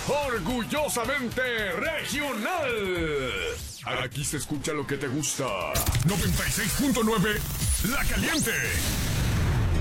orgullosamente regional. Aquí se escucha lo que te gusta. 96.9 La Caliente.